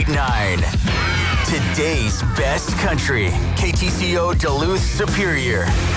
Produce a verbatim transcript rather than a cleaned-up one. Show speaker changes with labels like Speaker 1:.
Speaker 1: point nine. Today's best country. K T C O Duluth Superior.